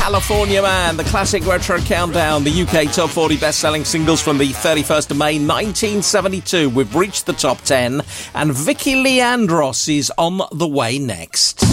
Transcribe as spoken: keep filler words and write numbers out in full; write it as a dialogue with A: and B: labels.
A: California Man, the classic retro countdown, the U K top forty best-selling singles from the thirty-first of May nineteen seventy-two. We've reached the top ten, and Vicky Leandros is on the way next.